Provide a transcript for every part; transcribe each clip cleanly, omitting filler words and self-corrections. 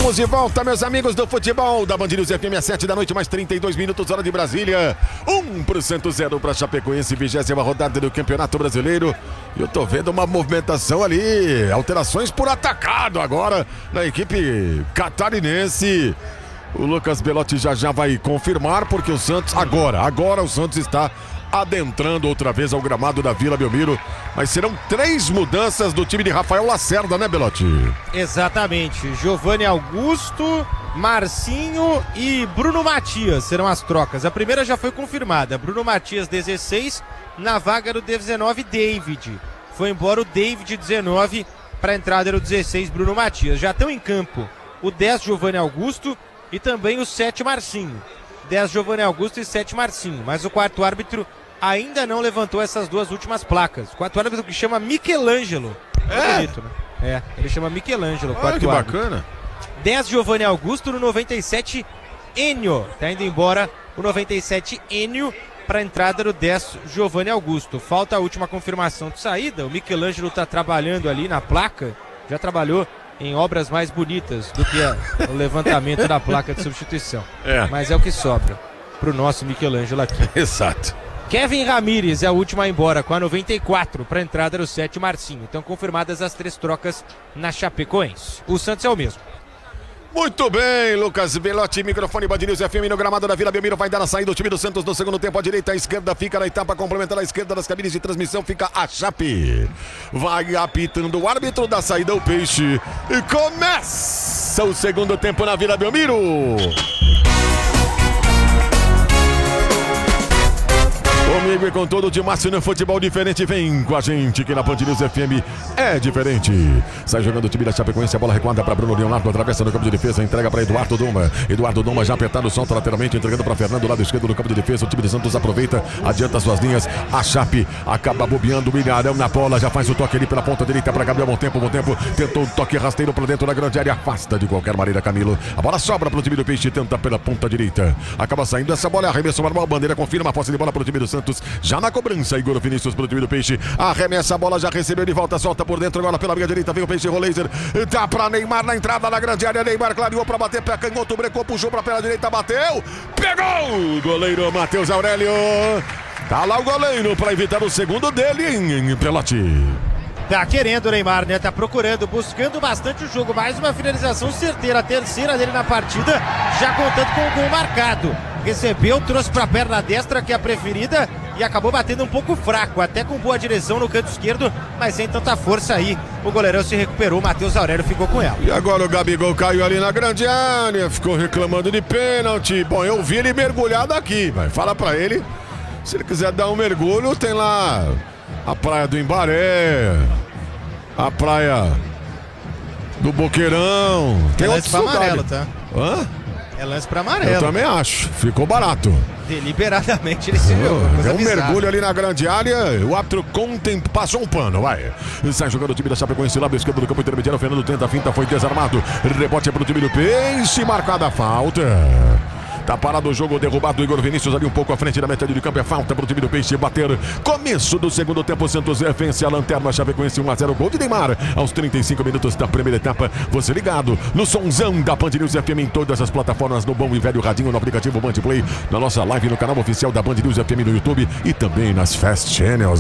Estamos de volta, meus amigos do futebol da Band News FM, às 7 da noite, mais 32 minutos, hora de Brasília. 1-0 para Chapecoense, 20ª rodada do Campeonato Brasileiro. E eu tô vendo uma movimentação ali, alterações por atacado agora na equipe catarinense. O Lucas Belotti já vai confirmar, porque o Santos, agora o Santos está adentrando outra vez ao gramado da Vila Belmiro. Mas serão 3 mudanças do time de Rafael Lacerda, né, Belotti? Exatamente. Giovanni Augusto, Marcinho e Bruno Matias serão as trocas. A primeira já foi confirmada. Bruno Matias, 16, na vaga do 19, David. Foi embora o David, 19, para a entrada era o 16, Bruno Matias. Já estão em campo o 10, Giovanni Augusto, e também o 7, Marcinho. 10, Giovanni Augusto, e 7, Marcinho. Mas o quarto árbitro ainda não levantou essas duas últimas placas. O quarto árbitro que chama Michelangelo. É bonito, né? Ele chama Michelangelo. Que bacana. 10, Giovanni Augusto, no 97, Enio. Tá indo embora o 97, Enio, para a entrada do 10, Giovanni Augusto. Falta a última confirmação de saída. O Michelangelo tá trabalhando ali na placa. Já trabalhou em obras mais bonitas do que o levantamento da placa de substituição. Mas é o que sobra pro nosso Michelangelo aqui. Exato. Kevin Ramírez é a última a ir embora, com a 94, para a entrada do 7, Marcinho. Então confirmadas as 3 trocas na Chapecoense. O Santos é o mesmo. Muito bem, Lucas Belotti, microfone Band News FM no gramado da Vila Belmiro. Vai dar a saída do time do Santos no segundo tempo. A direita, a esquerda fica na etapa complementar. A esquerda das cabines de transmissão fica a Chape. Vai apitando o árbitro da saída, o Peixe. E começa o segundo tempo na Vila Belmiro. Comigo e com todo o Timácio no futebol diferente. Vem com a gente que na Band News FM é diferente. Sai jogando o time da Chapecoense. A bola recuada para Bruno Leonardo. Atravessa no campo de defesa. Entrega para Eduardo Duma. Eduardo Duma já apertado o solta lateralmente. Entregando para Fernando, lado esquerdo do campo de defesa. O time de Santos aproveita. Adianta suas linhas. A Chape acaba bobeando. O Ilharão na bola. Já faz o toque ali pela ponta direita para Gabriel. Bom tempo. Tentou um toque rasteiro para dentro da grande área. Afasta de qualquer maneira Camilo. A bola sobra para o time do Peixe. Tenta pela ponta direita. Acaba saindo essa bola. Arremessa normal. Bandeira confirma a posse de bola para o time do Santos. Já na cobrança, Igor Vinícius pro time do Peixe. Arremessa a bola, já recebeu de volta, solta por dentro, agora pela minha direita, vem o Peixe, Roleiser. Dá pra Neymar na entrada da grande área. Neymar clareou pra bater, pé canhoto, brecou, puxou pra pela direita, bateu. Pegou! Goleiro Matheus Aurélio. Tá lá o goleiro pra evitar o segundo dele em Pelote. Tá querendo o Neymar, né? Tá procurando, buscando bastante o jogo. Mais uma finalização certeira, a terceira dele na partida, já contando com o gol marcado. Recebeu, trouxe pra perna destra, que é a preferida, e acabou batendo um pouco fraco, até com boa direção no canto esquerdo, mas sem tanta força aí. O goleirão se recuperou, o Matheus Aurélio ficou com ela. E agora o Gabigol caiu ali na grande área, ficou reclamando de pênalti. Bom, eu vi ele mergulhar daqui, vai. Fala pra ele, se ele quiser dar um mergulho, tem lá a praia do Imbaré, a praia do Boqueirão. Tem outros lugares. Amarelo, tá? Hã? É lance pra amarelo. Eu também acho, ficou barato. Deliberadamente ele se viu. É um mergulho ali na grande área. O árbitro passou um pano, vai. Sai jogando o time da Chapecoense, lado esquerdo do campo intermediário. O Fernando tenta a finta, foi desarmado. Rebote para o time do Peixe, marcada a falta. Tá parado o jogo, derrubado o Igor Vinícius ali um pouco à frente da metade de campo. É falta pro time do Peixe bater. Começo do segundo tempo, Santos vence a Lanterna Chapecoense 1-0. Gol de Neymar aos 35 minutos da primeira etapa. Você ligado no sonzão da Band News FM em todas as plataformas, no bom e velho radinho, no aplicativo Band Play, na nossa live no canal oficial da Band News FM no YouTube e também nas Fast Channels.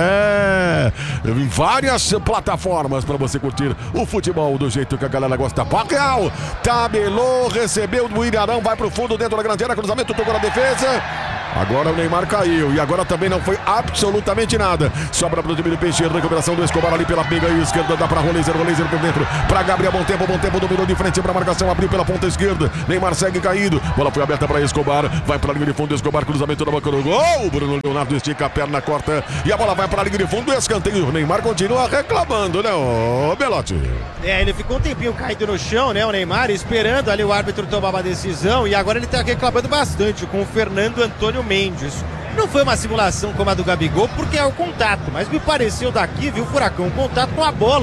Em várias plataformas para você curtir o futebol do jeito que a galera gosta. Real, tabelou, recebeu do Ilharão, vai pro fundo dentro da grande área, cruzamento, tocou na defesa. Agora o Neymar caiu e agora também não foi absolutamente nada. Sobra para o time do Peixe, recuperação do Escobar ali pela pinga esquerda, dá para Roleiser por dentro, para Gabriel, bom tempo, dominou de frente para a marcação, abriu pela ponta esquerda, Neymar segue caído, bola foi aberta para Escobar, vai para a linha de fundo, Escobar, cruzamento na boca do gol, Bruno Leonardo estica a perna, corta e a bola vai para a linha de fundo, escanteio, o Neymar continua reclamando, né, ô Belotti? Ele ficou um tempinho caído no chão, né, o Neymar, esperando ali o árbitro tomar uma decisão, e agora ele tá reclamando bastante com o Fernando Antônio Mendes. Não foi uma simulação como a do Gabigol, porque é o contato, mas me pareceu daqui, viu, Furacão, contato com a bola.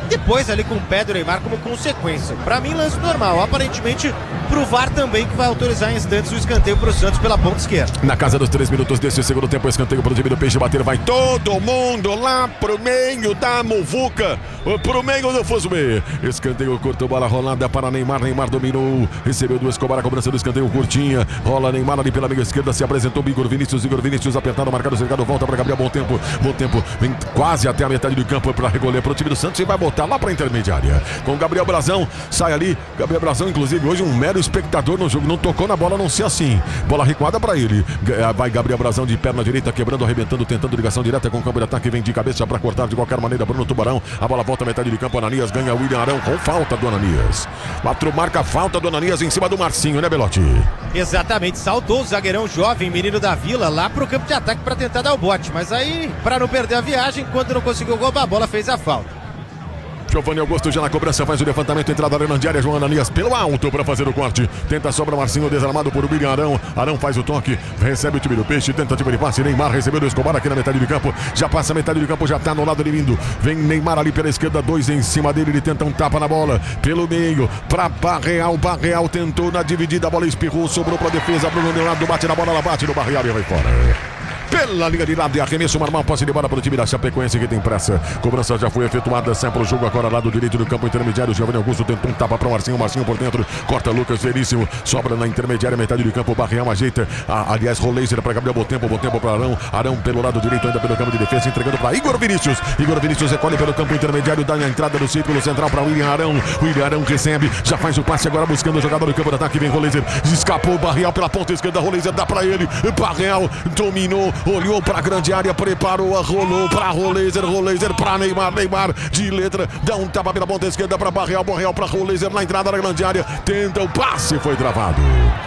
Depois ali com o pé do Neymar como consequência. Pra mim, lance normal. Aparentemente, pro VAR também, que vai autorizar em instantes o escanteio pro Santos pela ponta esquerda. Na casa dos 3 minutos desse segundo tempo, escanteio pro time do Peixe bater. Vai todo mundo lá pro meio da muvuca, pro meio do Fusme. Escanteio curto, bola rolada para Neymar. Neymar dominou, recebeu do Escobar, a cobrança do escanteio curtinha. Rola Neymar ali pela meia esquerda, se apresentou Igor Vinícius apertado, marcado, cercado, volta para Gabriel. Bom tempo, vem quase até a metade do campo para recolher pro time do Santos e vai botar lá pra intermediária. Com Gabriel Brazão, sai ali. Gabriel Brazão, inclusive, hoje um mero espectador no jogo, não tocou na bola, não ser assim. Bola recuada pra ele. Vai Gabriel Brazão de perna direita, quebrando, arrebentando, tentando ligação direta com o campo de ataque. Vem de cabeça pra cortar de qualquer maneira Bruno Tubarão. A bola volta à metade de campo. Ananias ganha William Arão com falta do Ananias. 4 marca a falta do Ananias em cima do Marcinho, né, Belotti? Exatamente, saltou o zagueirão jovem, menino da Vila, lá pro campo de ataque pra tentar dar o bote. Mas aí, pra não perder a viagem, quando não conseguiu roubar a bola, fez a falta. Giovanni Augusto já na cobrança, faz o levantamento, entrada da grande área, João Ananias pelo alto para fazer o corte, tenta a sobra, Marcinho desarmado por William Arão. Arão faz o toque, recebe o time do Peixe, tentativa de passe, Neymar recebeu do Escobar aqui na metade do campo, já passa a metade do campo, já tá no lado de vindo, vem Neymar ali pela esquerda, 2 em cima dele, ele tenta um tapa na bola, pelo meio, pra Barreal tentou na dividida, a bola espirrou, sobrou pra defesa, Bruno Leonardo bate na bola, ela bate no Barreal e vai fora. Pela linha de lado e arremesso, Marmão, posse de bola para o time da Chapecoense que tem pressa. Cobrança já foi efetuada, sai para o jogo agora lado direito do campo intermediário. Giovanni Augusto tentou um tapa para o Marcinho por dentro, corta Lucas Veríssimo, sobra na intermediária, metade do campo, Barreal ajeita, aliás, Roleiser para Gabriel, bom tempo para Arão pelo lado direito, ainda pelo campo de defesa, entregando para Igor Vinícius recolhe pelo campo intermediário, dá na entrada do círculo central para William Arão recebe, já faz o passe agora buscando o jogador do campo de ataque, vem Roleiser, escapou Barreal pela ponta esquerda, Roleiser dá para ele, Barreal dominou, olhou para a grande área, preparou, rolou para Roleiser para Neymar de letra, dá um tapa pela ponta esquerda para Barreal para Roleiser na entrada da grande área, tenta o passe, foi travado.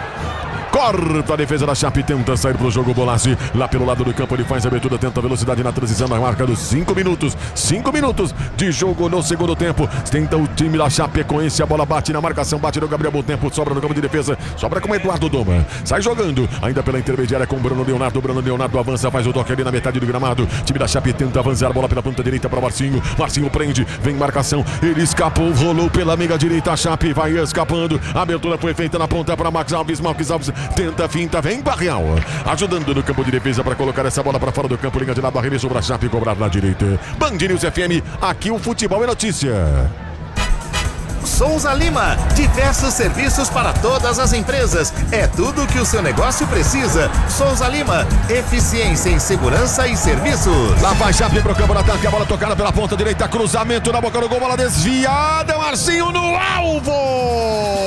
Corta a defesa da Chape, tenta sair pro jogo, Bolassi lá pelo lado do campo, ele faz a abertura, tenta velocidade na transição, na marca dos 5 minutos de jogo no segundo tempo, tenta o time da Chapecoense, a bola bate na marcação, bate no Gabriel, bom tempo, sobra no campo de defesa, sobra com o Eduardo Doma, sai jogando, ainda pela intermediária com Bruno Leonardo avança, faz o toque ali na metade do gramado, time da Chape tenta avançar, bola pela ponta direita para Marcinho prende, vem marcação, ele escapou, rolou pela meia direita, a Chape vai escapando, a abertura foi feita na ponta para Marcos Alves, tenta a finta, vem Barreal, ajudando no campo de defesa para colocar essa bola para fora do campo, linha de lado, arremesso para a Chape, cobrar na direita. Band News FM, aqui o futebol é notícia. Souza Lima, diversos serviços para todas as empresas, é tudo que o seu negócio precisa. Souza Lima, eficiência em segurança e serviços. Lá vai Chape pro campo de ataque, a bola tocada pela ponta direita, cruzamento na boca do gol, bola desviada, Marcinho no alvo!